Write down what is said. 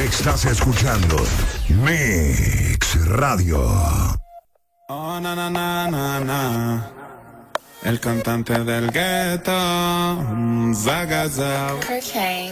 Estás escuchando Mix Radio. Oh, na, na, na, na, na. El cantante del gueto, Zagazao.